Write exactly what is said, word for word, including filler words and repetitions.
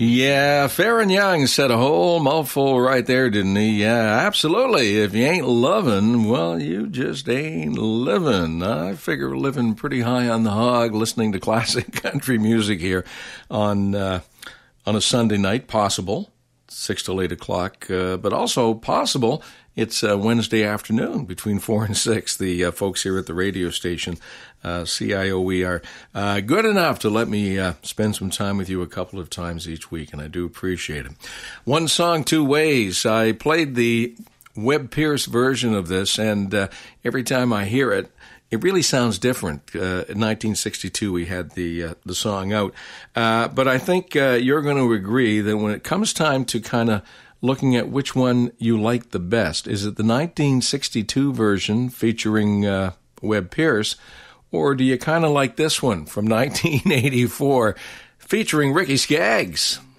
Yeah, Farron Young said a whole mouthful right there, didn't he? Yeah, absolutely. If you ain't lovin', well, you just ain't living. I figure living pretty high on the hog, listening to classic country music here on uh, on a Sunday night, possible, six till eight o'clock, uh, but also possible it's uh, Wednesday afternoon between four and six. The uh, folks here at the radio station, uh, C I O E, are uh, good enough to let me uh, spend some time with you a couple of times each week, and I do appreciate it. One song, two ways. I played the Webb Pierce version of this, and uh, every time I hear it, it really sounds different. Uh, in nineteen sixty-two, we had the uh, the song out, uh, but I think uh, you're going to agree that when it comes time to kind of looking at which one you like the best, is it the nineteen sixty-two version featuring uh, Webb Pierce, or do you kind of like this one from nineteen eighty-four featuring Ricky Skaggs?